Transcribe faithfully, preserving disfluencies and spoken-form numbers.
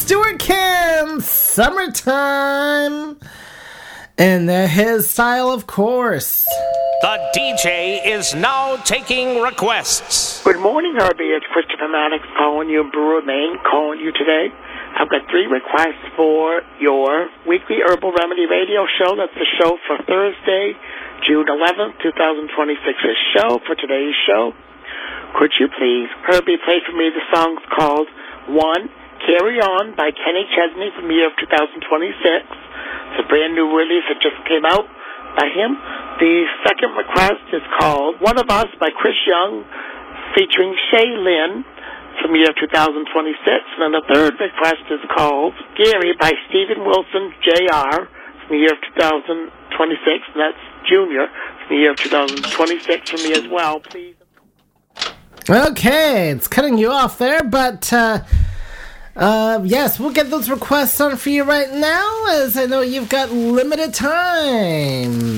Stuart Can, Summertime. And his style, of course. The D J is now taking requests. Good morning, Herbie. It's Christopher Maddox calling you in Brewer, Maine, calling you today. I've got three requests for your weekly Herbal Remedy radio show. That's the show for Thursday, June eleventh, twenty twenty-six's show. For today's show, could you please, Herbie, play for me the songs called One, Carry On by Kenny Chesney from the year of two thousand twenty-six. It's a brand new release that just came out by him. The second request is called One of Us by Chris Young featuring Shay Lynn from the year of two thousand twenty-six. And then the third request is called Gary by Stephen Wilson J R from the year of two thousand twenty-six. And that's Junior from the year of two thousand twenty-six from me as well, please. Okay, it's cutting you off there, but uh, uh, yes, we'll get those requests on for you right now, as I know you've got limited time.